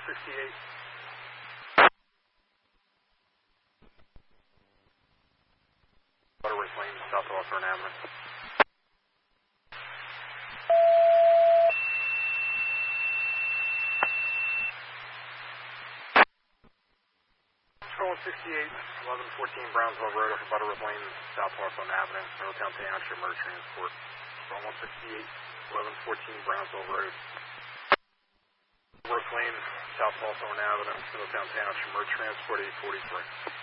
168. Butterworth Lane, South Hawthorne Avenue. Control 168, 1114 Brownsville Road off of Butterworth Lane, South Hawthorne Avenue, Middletown Township Motor Transport. Control 168, 1114 Brownsville Road. Butterworth Lane, South Hawthorne Avenue, Middletown Township Motor Transport 843.